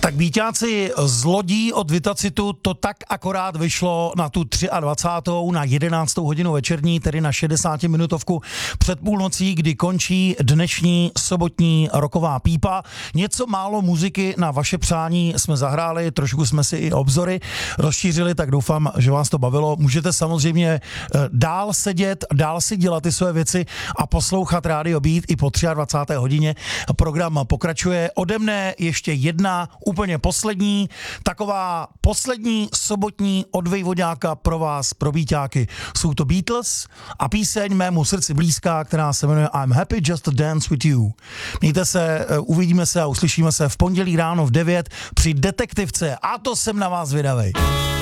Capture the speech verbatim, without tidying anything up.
Tak Víťáci, z lodí od Vitacitu to tak akorát vyšlo na tu dvacátou třetí na jedenáctou hodinu večerní, tedy na šedesátiminutovku před půlnocí, kdy končí dnešní sobotní roková pípa. Něco málo muziky na vaše přání jsme zahráli, trošku jsme si i obzory rozšířili, tak doufám, že vás to bavilo. Můžete samozřejmě dál sedět, dál si dělat ty své věci a poslouchat Radio Beat i po dvacáté třetí hodině. Program pokračuje. Ode mne ještě jedna úplně poslední, taková poslední sobotní od Vejvoďáka pro vás, pro Víťáky. Jsou to Beatles a píseň mému srdci blízká, která se jmenuje I'm Happy Just to Dance With You. Mějte se, uvidíme se a uslyšíme se v pondělí ráno v devět při Detektivce a to jsem na vás vydavej.